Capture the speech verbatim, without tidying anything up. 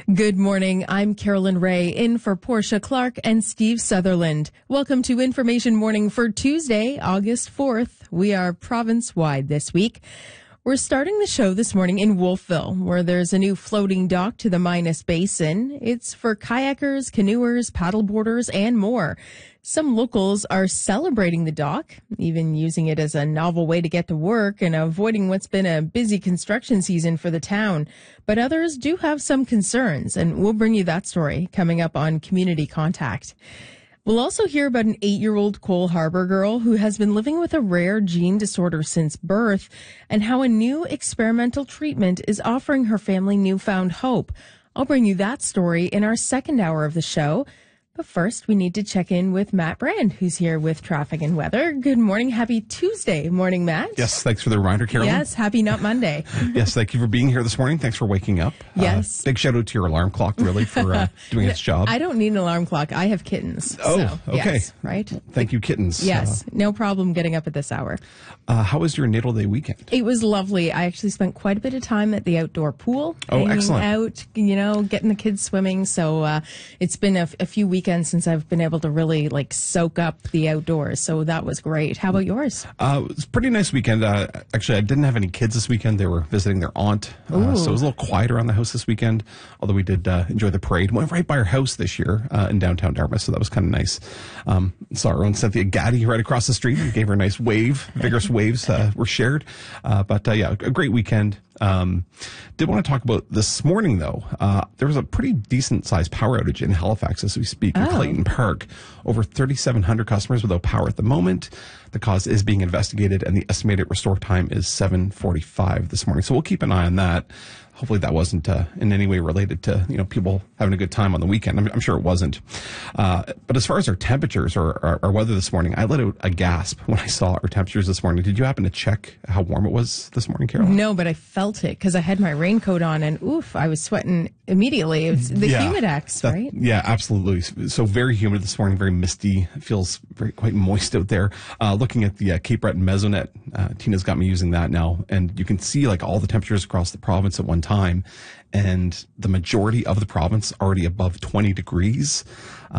Good morning. I'm Carolyn Ray, in for Portia Clark and Steve Sutherland. Welcome to Information Morning for Tuesday, August fourth. We are province-wide this week. We're starting the show this morning in Wolfville, where there's a new floating dock to the Minas Basin. It's for kayakers, canoers, paddleboarders, and more. Some locals are celebrating the dock, even using it as a novel way to get to work and avoiding what's been a busy construction season for the town. But others do have some concerns, and we'll bring you that story coming up on Community Contact. We'll also hear about an eight-year-old Cole Harbour girl who has been living with a rare gene disorder since birth and how a new experimental treatment is offering her family newfound hope. I'll bring you that story in our second hour of the show. But first, we need to check in with Matt Brand, who's here with traffic and weather. Good morning. Happy Tuesday morning, Matt. Yes, thanks for the reminder, Carolyn. Yes, happy not Monday. Yes, thank you for being here this morning. Thanks for waking up. Yes. Uh, big shout out to your alarm clock, really, for uh, doing its job. I don't need an alarm clock. I have kittens. Oh, so, okay. Yes, right? Thank you, kittens. Yes, Uh, no problem getting up at this hour. uh, how was your natal day weekend? It was lovely. I actually spent quite a bit of time at the outdoor pool. Oh, hanging excellent. out, you know, getting the kids swimming. So uh, it's been a, f- a few weekends since I've been able to really like soak up the outdoors. So that was great. How about yours? Uh, it was a pretty nice weekend. Uh, actually, I didn't have any kids this weekend. They were visiting their aunt. Uh, so it was a little quieter around the house this weekend, although we did uh, enjoy the parade. Went right by our house this year uh, in downtown Dartmouth, so that was kind of nice. Um, saw our own Cynthia Gaddy right across the street and gave her a nice wave. Vigorous waves uh, were shared. Uh, but uh, yeah, a great weekend. Um, did want to talk about this morning, though. Uh, there was a pretty decent sized power outage in Halifax as we speak in Oh. Clayton Park. Over thirty-seven hundred customers without power at the moment. The cause is being investigated, and the estimated restore time is seven forty-five this morning. So we'll keep an eye on that. Hopefully that wasn't uh, in any way related to, you know, people having a good time on the weekend. I'm, I'm sure it wasn't. Uh, but as far as our temperatures or our, our weather this morning, I let out a gasp when I saw our temperatures this morning. Did you happen to check how warm it was this morning, Carol? No, but I felt it because I had my raincoat on and oof, I was sweating immediately. It was the Yeah, humidex, that- right? Yeah, absolutely. So very humid this morning, very misty. It feels very quite moist out there. Uh, looking at the uh, Cape Breton Mesonet, uh, Tina's got me using that now, and you can see like all the temperatures across the province at one time, and the majority of the province already above twenty degrees.